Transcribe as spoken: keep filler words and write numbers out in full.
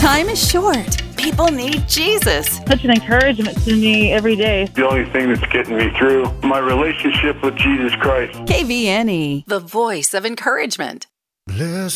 Time is short. People need Jesus. Such an encouragement to me every day. The only thing that's getting me through, my relationship with Jesus Christ. K V N E, the voice of encouragement. Bless